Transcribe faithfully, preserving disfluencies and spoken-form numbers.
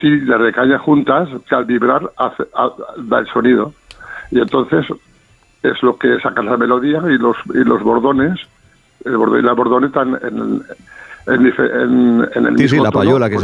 Sí, de caña juntas, que al vibrar hace, a, da el sonido. Y entonces es lo que saca la melodía y los y los bordones, el bordón y la bordón están en el, en, en, en el sí, mismo sí, la tono, payola que